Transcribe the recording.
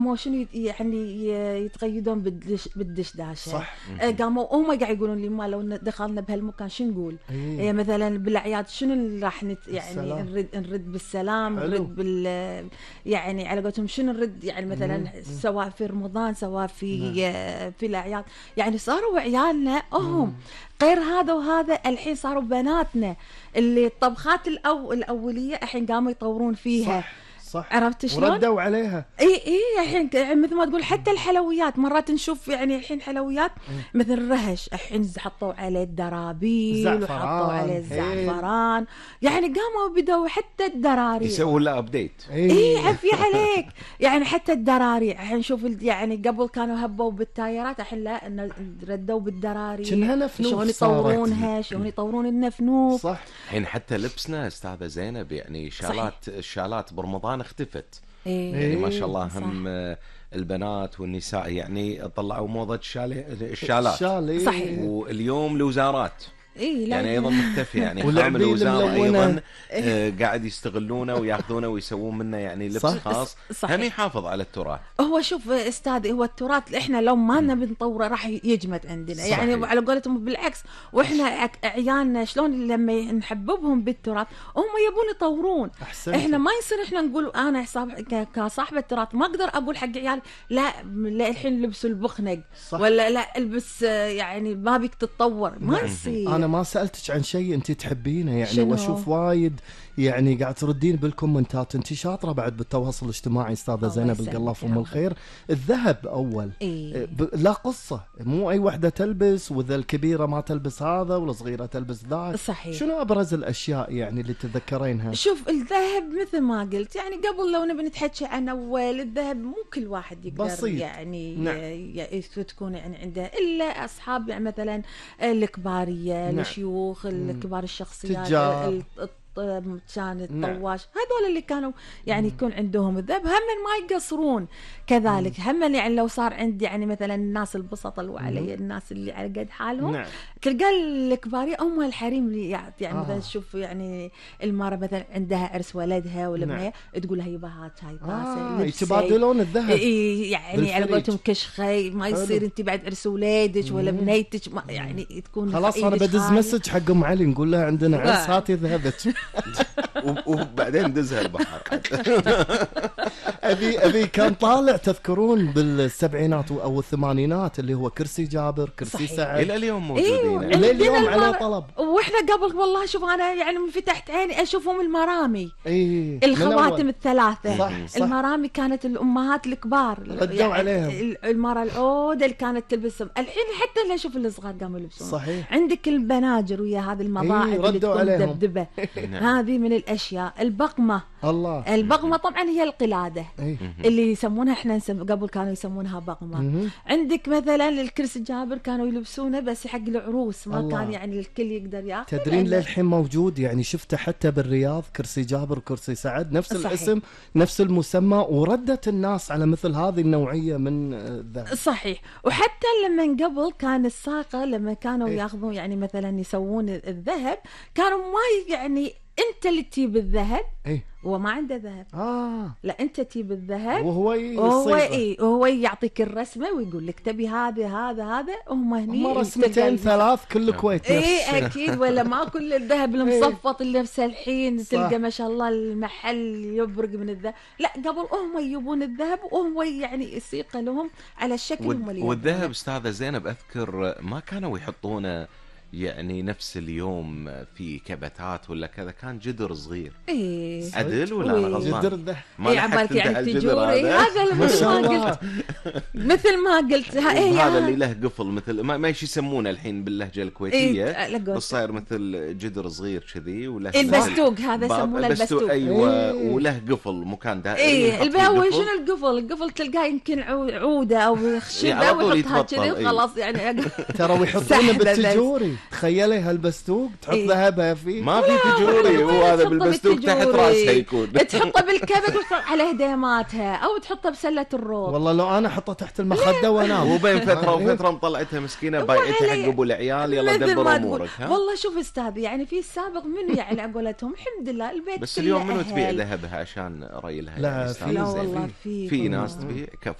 مو شنو يعني يتقيدون بالدشداشه. صح. قاموا هم قاعد يقولون لي ما لو دخلنا بهالمكان شو نقول؟ إيه. مثلا بالاعياد شنو اللي راح يعني السلام. نرد بالسلام، حلو. نرد يعني على قولتهم شنو نرد، يعني مثلا سواء في رمضان سواء في الاعياد. يعني صاروا عيالنا هم غير هذا وهذا. الحين صاروا بناتنا اللي الطبخات الاوليه الحين قاموا يطورون فيها. صح. عرفت شلون؟ وردوا عليها. اي الحين مثل ما تقول حتى الحلويات مرات نشوف يعني الحين حلويات مثل الرهش الحين حطوا عليه الدرابيل وحطوا عليه الزعفران. يعني قاموا بدوا حتى الدراري يسووا له ابديت. اي عفي عليك. يعني حتى الدراري الحين نشوف يعني قبل كانوا هبوا بالتايرات الحين لا ردوا بالدراري. كأنها نفنوف. شلون يطورونها، شلون يطورون النفنوف. صح. الحين حتى لبسنا استاذة زينب يعني الشالات برمضان اختفت. يعني ما شاء الله هم البنات والنساء يعني طلعوا موضة الشالات. صحيح. واليوم الوزارات يعني ايضا مختفي. يعني حامل الوزاره ايضا قاعد يستغلونه وياخذونه ويسوون منه يعني لبس خاص. هم يحافظ على التراث. هو شوف استاذ، هو التراث احنا لو ما نبي نطوره راح يجمد عندنا. صحيح. يعني على قولتهم بالعكس. واحنا عيالنا شلون لما نحببهم بالتراث هم يبون يطورون. احنا ما يصير احنا نقول انا كصاحبه التراث ما اقدر اقول حق عيالي لا الحين لبسوا البخنق ولا لا البس يعني ما بيك تتطور. ما يصير. أنا ما سألتك عن شيء أنت تحبينه يعني. وأشوف وايد يعني قاعد تردين بالكومنتات. أنت شاطرة بعد بالتواصل الاجتماعي أستاذة زينب القلاف أم الخير. الذهب أول لا قصة، مو أي وحدة تلبس، وذا الكبيرة ما تلبس هذا والصغيرة تلبس ذاك. صحيح. شنو أبرز الأشياء يعني اللي تتذكرينها؟ شوف الذهب مثل ما قلت يعني قبل لو نبي نتحكي عن أول الذهب مو كل واحد يقدر بسيط. يعني تكون يعني عنده إلا أصحاب يعني مثلا الكبارية. الشيوخ الكبار الشخصيات كان الطواش. هذول اللي كانوا يعني يكون عندهم الذهب هم ما يقصرون كذلك. هم يعني لو صار عندي يعني مثلا الناس البسط وعلي الناس اللي على قد حالهم تلقى الكبارية هم الحريم اللي يعني مثلا تشوف يعني المرة مثلا عندها عرس ولدها ولما تقول لها يبا هاي طاسة يتبادلون الذهب. يعني على قولتهم كشخي ما يصير انت بعد عرس ولادك ولا بنيتك يعني تكون خلاص. انا بدز مسج حق ام علي نقول لها عندنا عرس هاتي ذهبك وبعدين دزها البحر. ابي كان طالع تذكرون بالسبعينات او الثمانينات اللي هو كرسي جابر كرسي سعد. الى اليوم موجودين. الى اليوم على طلب. واحنا قبل والله شوف انا يعني من فتحت عيني اشوفهم المرامي. الخواتم الثلاثه. صح. المرامي كانت الامهات الكبار ردوا يعني عليهم. المراه العوده اللي كانت تلبسهم. الحين حتى اللي اشوف الصغار قاموا يلبسون. صحيح. عندك البناجر ويا هذه المضاعف اللي تكون دبدبه. هذه من الاشياء. البقمه. البقمه طبعا هي القلاده اللي يسمونها احنا قبل كانوا يسمونها بقمه. عندك مثلا الكرسي جابر كانوا يلبسونه بس حق العروس ما كان يعني الكل يقدر ياخذ. تدرين للحين موجود يعني شفته حتى بالرياض كرسي جابر كرسي سعد نفس الاسم نفس المسمى. وردت الناس على مثل هذه النوعيه من الذهب. صحيح. وحتى لما قبل كان الساقه لما كانوا ياخذون يعني مثلا يسوون الذهب كانوا ما يعني انت اللي تجيب الذهب هو ما عنده ذهب. لا انت تجيب الذهب وهو يعطيك الرسمه ويقول لك تبي هذا وهم هني رسمتين ثلاث كل كويت. اكيد. ولا ما كل الذهب المصفط اللي نفسه الحين تلقى ما شاء الله المحل يبرق من الذهب. لا قبل هم يجيبون الذهب وهم يعني يسيق لهم على الشكل والذهب استاذه زينب اذكر ما كانوا يحطونه يعني نفس اليوم في كبتات ولا كذا. كان جدر صغير. عدل ولا انا غلطان؟ جدر الذهب. عبالك يعني التجوري هذا مثل ما قلت هذا اللي له قفل مثل ما ايش يسمونه الحين باللهجه الكويتيه. بس صاير مثل جدر صغير كذي وله البستوق. هذا يسمونه البستوق. ايوه. وله قفل مكان دائري. البهوي شنو القفل تلقاه يمكن عوده او خشبه ويحطها كذي وخلاص يعني ترى ويحطونه بالتجوري. تخيلي هالبستوق تحط ذهبها فيه، ما في تجوري، هو هذا بالبستوق تحت راسها يكون. تحطه بالكبد وتحط عليه هداماتها، او تحطه بسله الروب. والله لو انا احطه تحت المخده وانام. وبين فتره وفتره مطلعتها مسكينه بايعتها حق ابو العيال، يلا دبر امورك. والله شوف استاذ، يعني في السابق منو يعني على قولتهم الحمد لله البيت بس اليوم منو تبيع ذهبها عشان ريلها؟ لا يعني لا والله في ناس تبيع